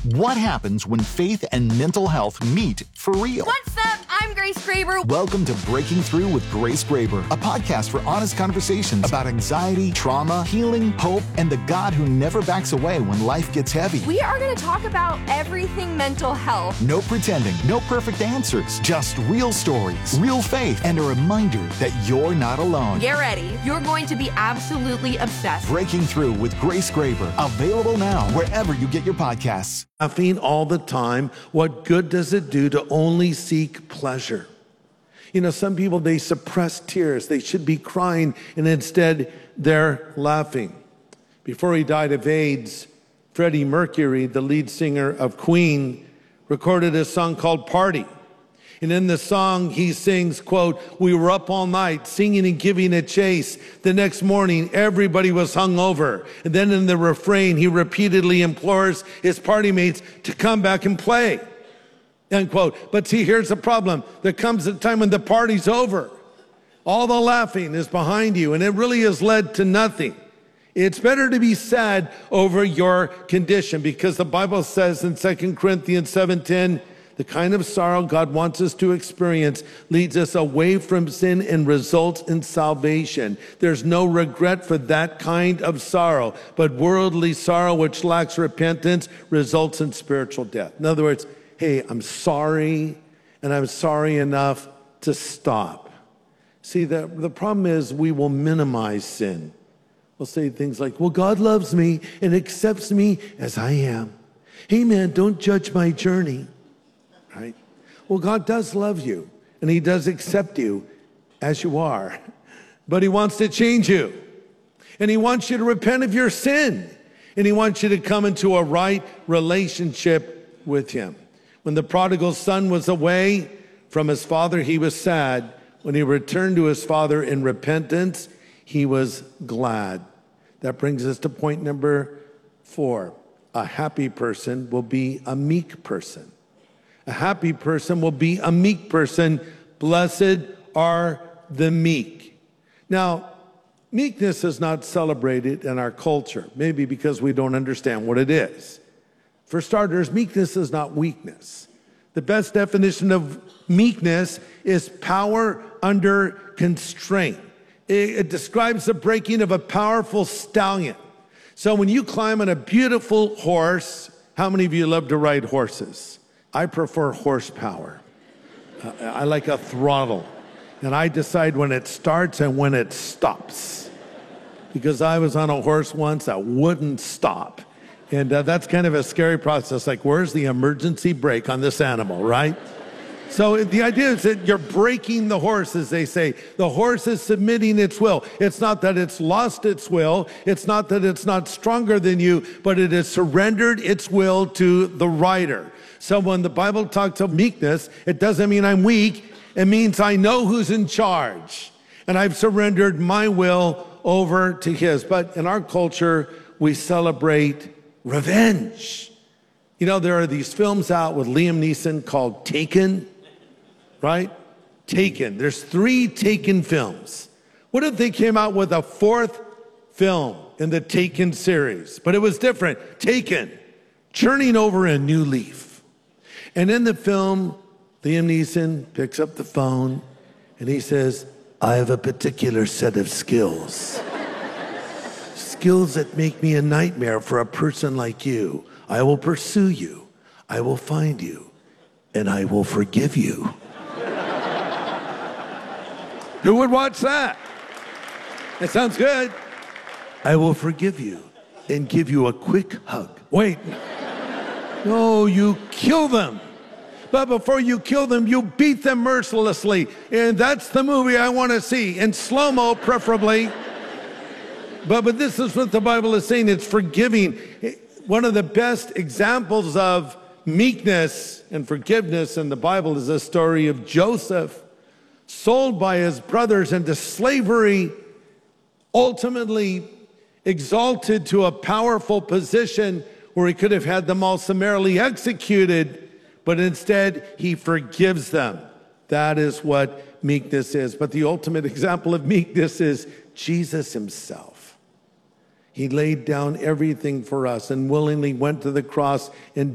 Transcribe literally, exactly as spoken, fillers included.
What happens when faith and mental health meet for real? What's up? I'm Grace Graber. Welcome to Breaking Through with Grace Graber, a podcast for honest conversations about anxiety, trauma, healing, hope, and the God who never backs away when life gets heavy. We are going to talk about everything mental health. No pretending, no perfect answers, just real stories, real faith, and a reminder that you're not alone. Get ready. You're going to be absolutely obsessed. Breaking Through with Grace Graber, available now wherever you get your podcasts. Laughing all the time, what good does it do to only seek pleasure? You know, some people, they suppress tears. They should be crying, and instead they're laughing. Before he died of AIDS, Freddie Mercury, the lead singer of Queen, recorded a song called Party. And in the song, he sings, quote, "We were up all night singing and giving a chase. The next morning, everybody was hungover." And then in the refrain, he repeatedly implores his party mates to come back and play, end quote. But see, here's the problem. There comes a time when the party's over. All the laughing is behind you, and it really has led to nothing. It's better to be sad over your condition, because the Bible says in Second Corinthians seven ten, the kind of sorrow God wants us to experience leads us away from sin and results in salvation. There's no regret for that kind of sorrow, but worldly sorrow which lacks repentance results in spiritual death. In other words, hey, I'm sorry, and I'm sorry enough to stop. See, the, the problem is we will minimize sin. We'll say things like, well, God loves me and accepts me as I am. Hey, man, don't judge my journey. Right? Well, God does love you, and he does accept you as you are, but he wants to change you, and he wants you to repent of your sin, and he wants you to come into a right relationship with him. When the prodigal son was away from his father, he was sad. When he returned to his father in repentance, he was glad. That brings us to point number four. A happy person will be a meek person. A happy person will be a meek person. Blessed are the meek. Now, meekness is not celebrated in our culture, maybe because we don't understand what it is. For starters, meekness is not weakness. The best definition of meekness is power under constraint. It, it describes the breaking of a powerful stallion. So when you climb on a beautiful horse, how many of you love to ride horses? I prefer horsepower. Uh, I like a throttle. And I decide when it starts and when it stops. Because I was on a horse once that wouldn't stop. And uh, that's kind of a scary process. Like, where's the emergency brake on this animal, right? So the idea is that you're breaking the horse, as they say. The horse is submitting its will. It's not that it's lost its will. It's not that it's not stronger than you, but it has surrendered its will to the rider. So when the Bible talks of meekness, it doesn't mean I'm weak. It means I know who's in charge, and I've surrendered my will over to his. But in our culture, we celebrate revenge. You know, there are these films out with Liam Neeson called Taken, right? Taken. There's three Taken films. What if they came out with a fourth film in the Taken series? But it was different. Taken, turning over a new leaf. And in the film, Liam Neeson picks up the phone and he says, I have a particular set of skills. Skills that make me a nightmare for a person like you. I will pursue you. I will find you. And I will forgive you. Who would watch that? That sounds good. I will forgive you and give you a quick hug. Wait. No, you kill them. But before you kill them, you beat them mercilessly. And that's the movie I want to see, in slow-mo preferably. But, but this is what the Bible is saying. It's forgiving. One of the best examples of meekness and forgiveness in the Bible is the story of Joseph, sold by his brothers into slavery, ultimately exalted to a powerful position where he could have had them all summarily executed, but instead he forgives them. That is what meekness is. But the ultimate example of meekness is Jesus himself. He laid down everything for us and willingly went to the cross and